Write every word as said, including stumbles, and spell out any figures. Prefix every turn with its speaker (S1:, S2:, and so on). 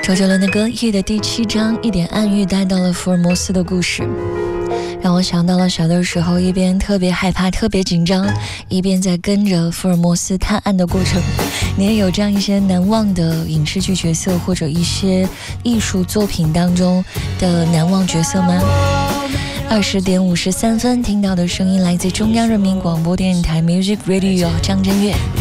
S1: 周杰伦的歌《夜》的第七章一点暗喻带到了福尔摩斯的故事，让我想到了小的时候一边特别害怕特别紧张，一边在跟着福尔摩斯探案的过程。你也有这样一些难忘的影视剧角色或者一些艺术作品当中的难忘角色吗？二十点五十三分听到的声音来自中央人民广播电台 Music Radio 张震岳。